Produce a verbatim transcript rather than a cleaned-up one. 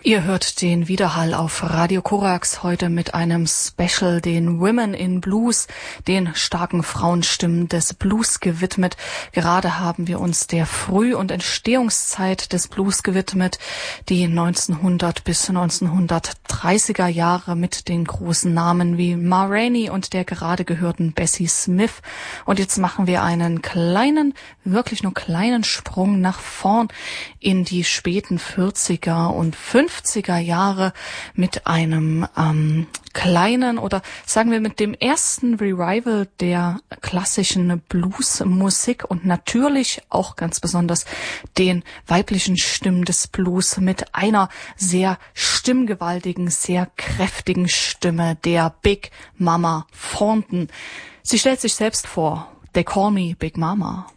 Ihr hört den Widerhall auf Radio Korax heute mit einem Special, den Women in Blues, den starken Frauenstimmen des Blues gewidmet. Gerade haben wir uns der Früh- und Entstehungszeit des Blues gewidmet, die neunzehnhundert bis neunzehnhundertdreißiger Jahre mit den großen Namen wie Ma Rainey und der gerade gehörten Bessie Smith. Und jetzt machen wir einen kleinen, wirklich nur kleinen Sprung nach vorn in die späten vierziger und fünfziger Jahre mit einem ähm, kleinen oder sagen wir mit dem ersten Revival der klassischen Bluesmusik und natürlich auch ganz besonders den weiblichen Stimmen des Blues mit einer sehr stimmgewaltigen, sehr kräftigen Stimme, der Big Mama Thornton. Sie stellt sich selbst vor, They call me Big Mama.